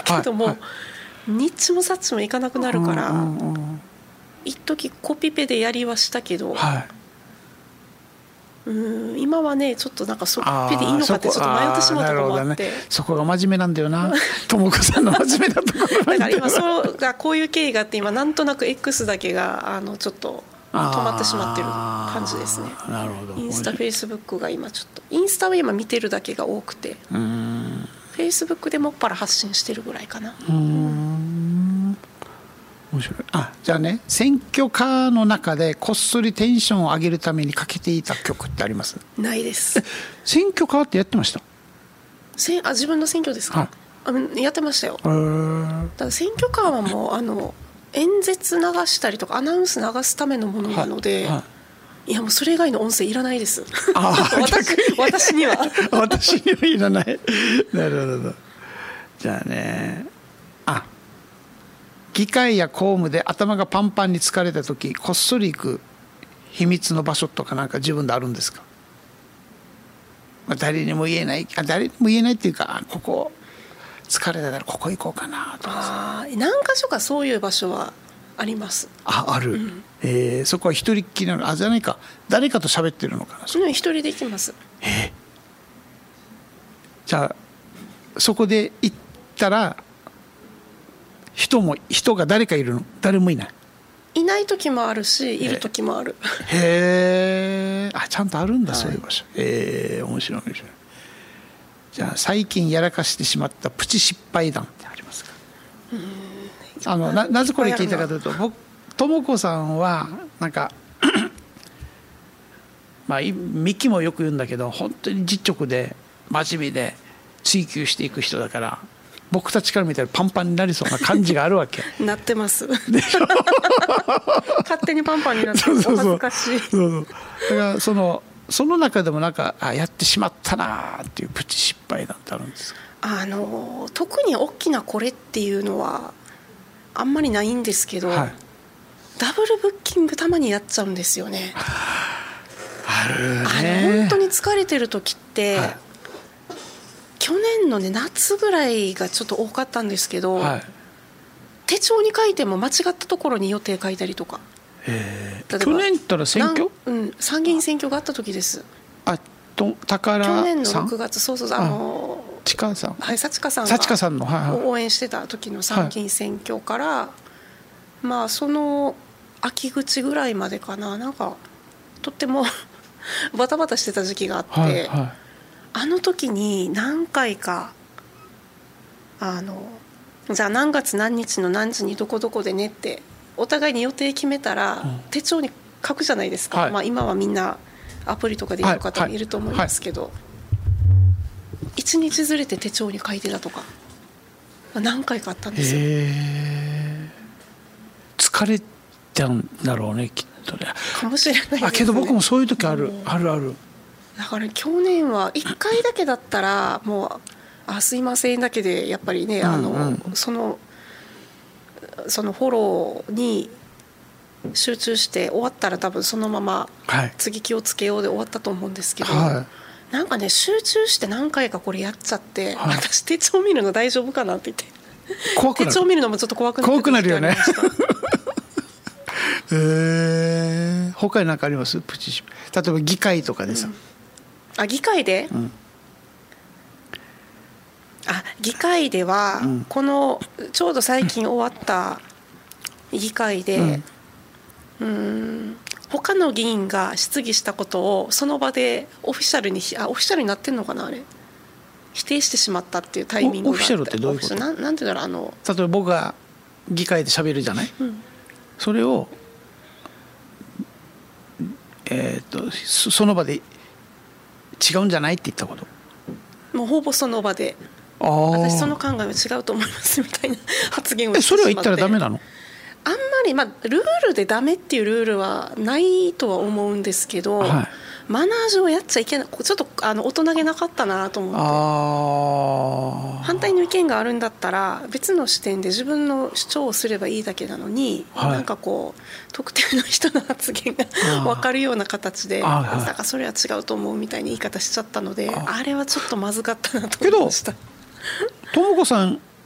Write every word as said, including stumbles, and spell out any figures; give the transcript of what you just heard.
けども、 はいはい、 ニッチもサッチもいかなくなるから、 うんうんうん、 一時コピペでやりはしたけど、 はい、 うん今はねちょっとなんかそっぺでいいのかってちょっと迷ってしまうところもあって、 ね、そこが真面目なんだよなともこさんの真面目なところだから今そうがこういう経緯があって今なんとなく X だけがあのちょっと止まってしまってる感じですね。 なるほど。 インスタフェイスブックが今ちょっとインスタは今見てるだけが多くて、 うーんフェイスブックでもっぱら発信してるぐらいかな。 うーん面白い。あ、じゃあね、選挙カーの中でこっそりテンションを上げるためにかけていた曲ってあります？ ないです。 選挙カーってやってました？ せあ自分の選挙ですか？ はい、 あやってましたよ。 へー。 だから選挙カーはもうあの演説流したりとかアナウンス流すためのものなので、 はいはい、 いやもうそれ以外の音声いらないです。 あ私, 私には私にはいらない。なるほど。じゃあね、あ、議会や公務で頭がパンパンに疲れた時こっそり行く秘密の場所とかなんか自分であるんですか？まあ、誰にも言えないあ誰にも言えないっていうか、ここ疲れたからここ行こうかなとか。 あ何か所かそういう場所はあります。 あある、うん、えー、そこは一人っきりなの？あじゃないか、誰かと喋ってるのかな？ その一人で行きます。 えー、じゃあそこで行ったら人も人が誰かいるの？誰もいない？ いない時もあるしいる時もある。 へえ、あちゃんとあるんだ、はい、そういう場所。へえ、面白い面白い。じゃあ最近やらかしてしまったプチ失敗談ってありますか？うんあの な, なぜこれ聞いたかというと、僕ともこさんはなんかまあミキもよく言うんだけど本当に実直で真面目で追求していく人だから、僕たちから見たらパンパンになりそうな感じがあるわけ。 なってます勝手にパンパンになってる。お恥ずかしい。 そうそう、だからそのその中でもなんかあやってしまったなっていうプチ失敗なんてあるんですか？ あの特に大きなこれっていうのはあんまりないんですけど、はい、ダブルブッキングたまにやっちゃうんですよね。 あるね。 あの本当に疲れてる時って、はい、去年の、ね、夏ぐらいがちょっと多かったんですけど、はい、手帳に書いても間違ったところに予定書いたりとか。 えー、去年ったら選挙、 うん、参議院選挙があった時です。 あと宝さん、 去年のろくがつ、そうそうそう、あのちかさん、 はい、幸香さん幸香さんの、はいはい、 応援してた時の参議院選挙から、はい、まあその秋口ぐらいまでかな、なんかとってもバタバタしてた時期があって、はいはい、あの時に何回かあのじゃあ何月何日の何時にどこどこでねってお互いに予定決めたら、うん、手帳に書くじゃないですか、はい、まあ、今はみんなアプリとかでやる方もいると思いますけど、はいはいはい、いちにちずれて手帳に書いてたとか何回かあったんですよ。 へ疲れちゃうんだろうねきっとね。 かもしれないですね。 あけど僕もそういう時ある、あるある。 だから去年はいっかいだけだったらもうあすいませんだけでやっぱりね、うんうん、あのそのそのフォローに集中して終わったら多分そのまま次気をつけようで終わったと思うんですけど、はい、なんかね集中して何回かこれやっちゃって、はい、私手帳見るの大丈夫かなって言って怖くなる。手帳見るのもちょっと怖くなって怖くなるよねえー、他に何かあります？プチ例えば議会とかでさ、うん、 あ議会で、うん、あ議会では、うん、このちょうど最近終わった議会で、うん、うーん他の議員が質疑したことをその場でオフィシャルにあオフィシャルになってんのかな、あれ否定してしまったっていうタイミングがあって。 オフィシャルってどういうこと？ な、なんていうんだろう、あの例えば僕が議会で喋るじゃない、うん、それを、えー、っとその場で違うんじゃないって言ったこと。 もうほぼその場で私その考えは違うと思いますみたいな発言をしてしまって。 それは言ったらダメなの？ あんまり、まあ、ルールでダメっていうルールはないとは思うんですけど、はい、マナー上やっちゃいけない、ちょっとあの大人げなかったなと思って。あ反対の意見があるんだったら別の視点で自分の主張をすればいいだけなのに、はい、なんかこう特定の人の発言が分かるような形でなんかそれは違うと思うみたいな言い方しちゃったので、 あ, あれはちょっとまずかったなと思いました。 けどともこさん